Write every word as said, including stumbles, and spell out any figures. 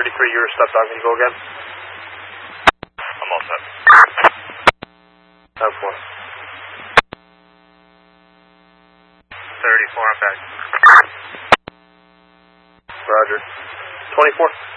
thirty-three, you're step down. Can you go again? I'm all set. ten four. thirty-four, I'm back. Roger. twenty-four.